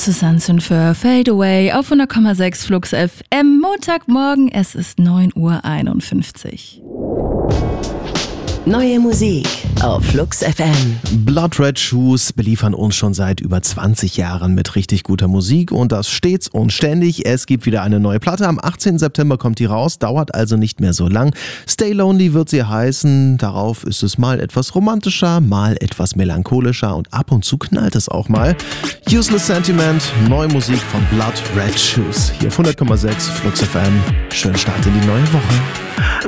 Susanne für Fade Away auf 100,6 Flux FM. Montagmorgen, es ist 9:51 Uhr. Neue Musik auf Flux FM. Blood Red Shoes beliefern uns schon seit über 20 Jahren mit richtig guter Musik und das stets und ständig. Es gibt wieder eine neue Platte. Am 18. September kommt die raus, dauert also nicht mehr so lang. Stay Lonely wird sie heißen. Darauf ist es mal etwas romantischer, mal etwas melancholischer und ab und zu knallt es auch mal. Useless Sentiment, neue Musik von Blood Red Shoes. Hier auf 100,6 Flux FM. Schönen Start in die neue Woche.